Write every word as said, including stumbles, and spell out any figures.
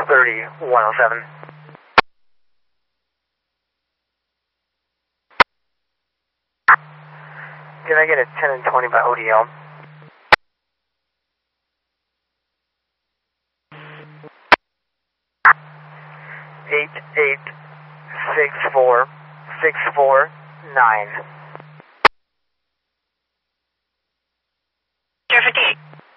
thirty, one oh seven. Can I get a ten and twenty by O D L? Eight eight six four six four nine. zero fifty-eight.